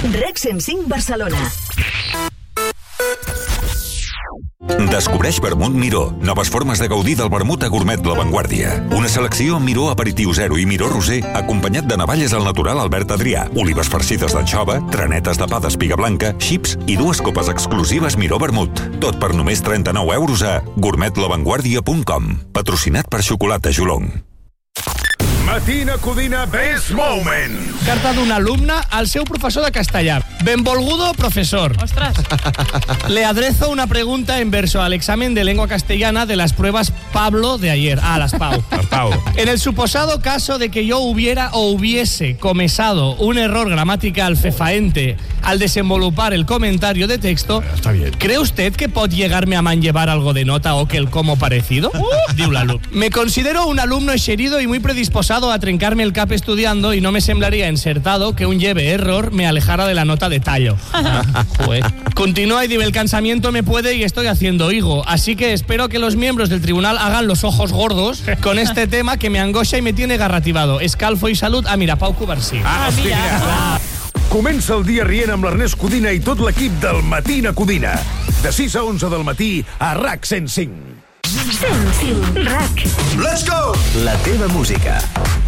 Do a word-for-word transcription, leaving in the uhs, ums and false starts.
REC cent cinc Barcelona. Descobreix Vermut Miró. Noves formes de gaudir del vermut a gourmet La Vanguardia. Una selecció amb Miró Aperitiu Zero i Miró Roser, acompanyat de navalles al natural Albert Adrià, olives farcides d'anxova, trenetes de pa d'espiga blanca, xips i dues copes exclusives Miró Vermut. Tot per només trenta-nou euros a gourmet la vanguardia punt com. Patrocinat per Xocolata Jolong. Matina Codina Best Moment. Carta d'un alumne al seu profesor de castellà. Benvolgudo profesor. Ostras. Le adrezo una pregunta en verso al examen de lengua castellana de las pruebas Pablo de ayer. Ah, las Pau. Las Pau. En el suposado caso de que yo hubiera o hubiese comesado un error gramatical fefaente al desenvolupar el comentario de texto, Está bien. ¿cree usted que pot llegarme a manllevar algo de nota o que el como parecido? Uh, diu l'alumne. Me considero un alumno herido y muy predisposado a trencarme el cap estudiando y no me semblaría encertado que un lleve error me alejara de la nota de tallo. Joder. Continúa y dice, el cansamiento me puede y estoy haciendo higo, así que espero que los miembros del tribunal hagan los ojos gordos con este tema que me angoixa y me tiene garrativado. Escalfo y salud a Mirapau Covarsí. Ah, hòstia. Ah. Comença el dia rient amb l'Ernest Codina i tot l'equip del Matina Codina. De sis a onze del matí a RAC cent cinc. cent cinc RAC. Let's go! La teva música.